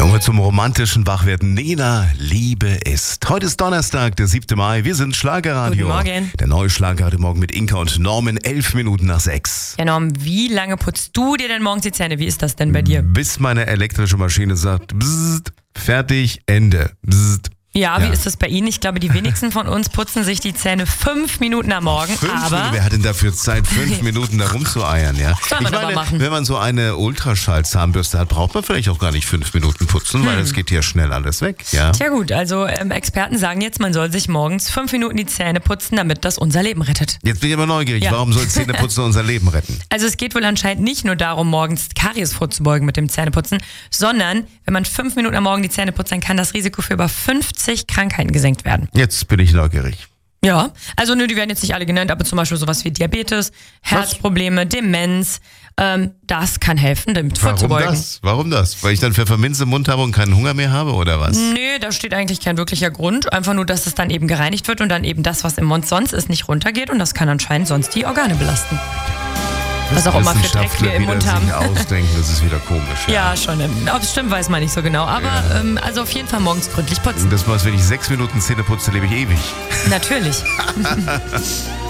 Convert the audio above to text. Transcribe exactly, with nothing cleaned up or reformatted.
Junge zum romantischen Wachwerden. Nena, Liebe ist. Heute ist Donnerstag, der siebte Mai. Wir sind Schlagerradio. Guten Morgen. Der neue Schlager heute Morgen mit Inka und Norman. Elf Minuten nach sechs. Ja, Norm, wie lange putzt du dir denn morgens die Zähne? Wie ist das denn bei dir? Bis meine elektrische Maschine sagt, bzzzt, fertig, Ende. Bzzzt. Ja, Ja. wie ist das bei Ihnen? Ich glaube, die wenigsten von uns putzen sich die Zähne fünf Minuten am Morgen. Fünf aber Minuten, wer hat denn dafür Zeit, fünf Minuten da rumzueiern? Ja? Soll man Ich aber meine, machen. wenn man so eine Ultraschall-Zahnbürste hat, braucht man vielleicht auch gar nicht fünf Minuten putzen, weil es geht ja schnell alles weg. Ja? Tja gut, also ähm, Experten sagen jetzt, man soll sich morgens fünf Minuten die Zähne putzen, damit das unser Leben rettet. Jetzt bin ich aber neugierig. Ja. Warum soll Zähneputzen unser Leben retten? Also es geht wohl anscheinend nicht nur darum, morgens Karies vorzubeugen mit dem Zähneputzen, sondern wenn man fünf Minuten am Morgen die Zähne putzt, dann kann das Risiko für über fünfzig Krankheiten gesenkt werden. Jetzt bin ich neugierig. Ja, also nö, die werden jetzt nicht alle genannt, aber zum Beispiel sowas wie Diabetes, Herzprobleme, Demenz, ähm, das kann helfen, damit Warum vorzubeugen. das? Warum das? Weil ich dann Pfefferminz im Mund habe und keinen Hunger mehr habe oder was? Nö, da steht eigentlich kein wirklicher Grund, einfach nur, dass es dann eben gereinigt wird und dann eben das, was im Mund sonst ist, nicht runtergeht und das kann anscheinend sonst die Organe belasten. Was auch immer für Dreck wir im Mund haben. Wieder sich ausdenken, das ist wieder komisch. Ja, schon. Ob es stimmt, weiß man nicht so genau. Aber Ja. ähm, also auf jeden Fall morgens gründlich putzen. Das war's, wenn ich sechs Minuten Zähne putze, lebe ich ewig. Natürlich.